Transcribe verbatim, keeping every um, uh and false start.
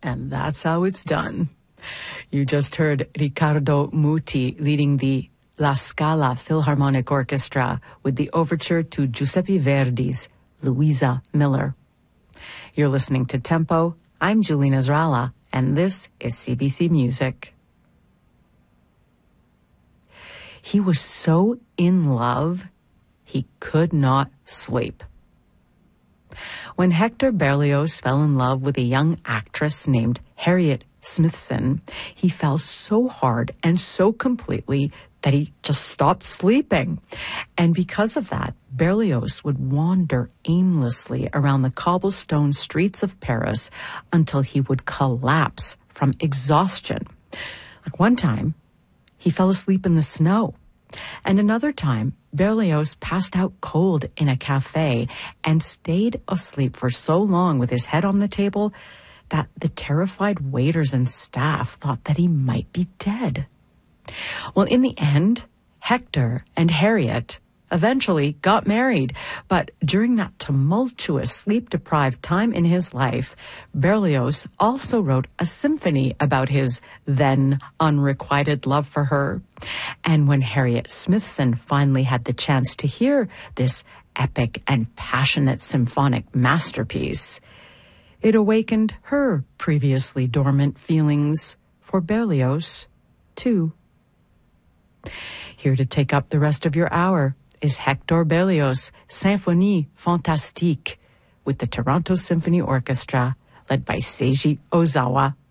And that's how it's done. You just heard Riccardo Muti leading the La Scala Philharmonic Orchestra with the overture to Giuseppe Verdi's Luisa Miller. You're listening to Tempo. I'm Julie Nasrallah, and this is C B C Music. He was so in love, he could not sleep. When Hector Berlioz fell in love with a young actress named Harriet Smithson, he fell so hard and so completely that he just stopped sleeping. And because of that, Berlioz would wander aimlessly around the cobblestone streets of Paris until he would collapse from exhaustion. Like one time, he fell asleep in the snow. And another time, Berlioz passed out cold in a cafe and stayed asleep for so long with his head on the table that the terrified waiters and staff thought that he might be dead. Well, in the end, Hector and Harriet eventually got married. But during that tumultuous, sleep-deprived time in his life, Berlioz also wrote a symphony about his then unrequited love for her. And when Harriet Smithson finally had the chance to hear this epic and passionate symphonic masterpiece, it awakened her previously dormant feelings for Berlioz, too. Here to take up the rest of your hour is Hector Berlioz' Symphonie Fantastique with the Toronto Symphony Orchestra, led by Seiji Ozawa.